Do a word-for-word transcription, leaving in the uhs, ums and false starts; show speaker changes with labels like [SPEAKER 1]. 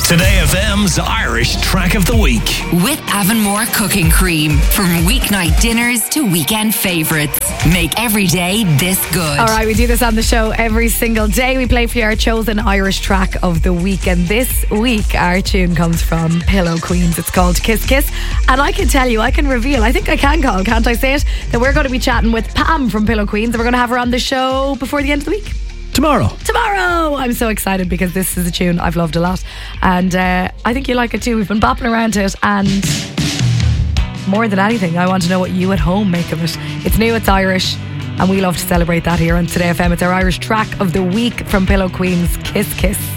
[SPEAKER 1] Today F M's Irish Track of the Week.
[SPEAKER 2] With Avonmore Cooking Cream. From weeknight dinners to weekend favourites. Make every day this good.
[SPEAKER 3] All right, we do this on the show every single day. We play for you our chosen Irish track of the week. And this week, our tune comes from Pillow Queens. It's called Kiss Kiss. And I can tell you, I can reveal, I think I can call, can't I say it? That we're going to be chatting with Pam from Pillow Queens. And we're going to have her on the show before the end of the week.
[SPEAKER 1] Tomorrow.
[SPEAKER 3] Tomorrow! I'm so excited because this is a tune I've loved a lot. And uh, I think you like it too. We've been bopping around to it. And more than anything, I want to know what you at home make of it. It's new, it's Irish. And we love to celebrate that here on Today F M. It's our Irish track of the week from Pillow Queens, Kiss Kiss.